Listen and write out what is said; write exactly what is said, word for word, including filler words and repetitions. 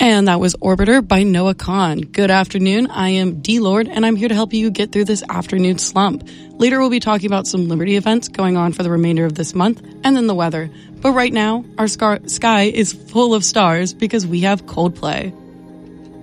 And that was Orbiter by Noah Kahan. Good afternoon. I am D-Lord, and I'm here to help you get through this afternoon slump. Later, we'll be talking about some Liberty events going on for the remainder of this month, and then the weather. But right now, our scar- sky is full of stars because we have Coldplay.